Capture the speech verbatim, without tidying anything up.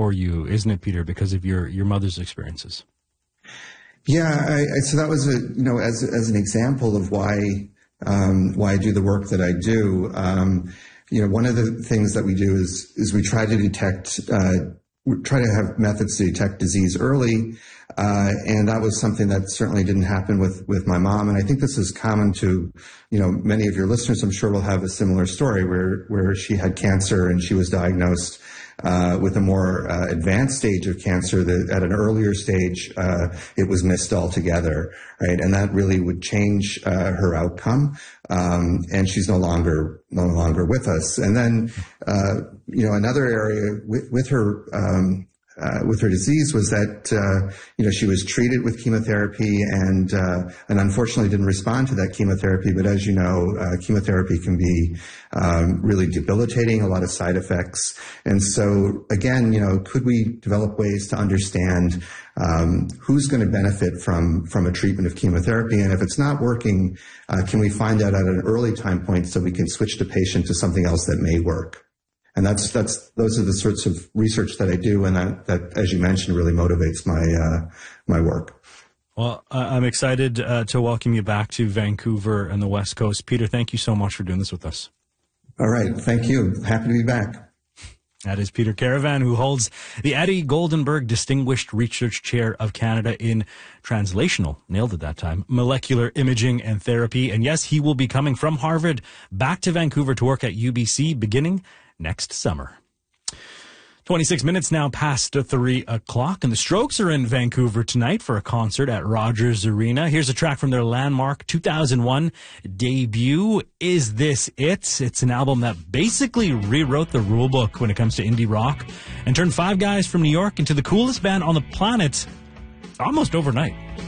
for you, isn't it, Peter, because of your, your mother's experiences? Yeah, I, I, so that was a you know as as an example of why um, why I do the work that I do. Um, you know, one of the things that we do is is we try to detect. Uh, We try to have methods to detect disease early, uh, and that was something that certainly didn't happen with, with my mom. And I think this is common to, you know, many of your listeners. I'm sure will have a similar story where where she had cancer and she was diagnosed uh, with a more uh, advanced stage of cancer. That at an earlier stage, uh, it was missed altogether, right? And that really would change uh, her outcome. Um, and she's no longer no longer with us. And then, uh, you know, another area with, with her um, uh, with her disease was that uh, you know she was treated with chemotherapy and uh, and unfortunately didn't respond to that chemotherapy. But as you know, uh, chemotherapy can be um, really debilitating, a lot of side effects. And so again, you know, could we develop ways to understand Um, who's going to benefit from from a treatment of chemotherapy? And if it's not working, uh, can we find out at an early time point so we can switch the patient to something else that may work? And that's that's those are the sorts of research that I do, and that, that as you mentioned, really motivates my uh, my work. Well, I'm excited uh, to welcome you back to Vancouver and the West Coast. Peter, thank you so much for doing this with us. All right. Thank you. Happy to be back. That is Peter Caravan, who holds the Eddie Goldenberg Distinguished Research Chair of Canada in Translational, nailed it that time, Molecular Imaging and Therapy. And yes, he will be coming from Harvard back to Vancouver to work at U B C beginning next summer. twenty-six minutes now past three o'clock, and the Strokes are in Vancouver tonight for a concert at Rogers Arena. Here's a track from their landmark two thousand one debut, Is This It? It's an album that basically rewrote the rulebook when it comes to indie rock and turned five guys from New York into the coolest band on the planet almost overnight.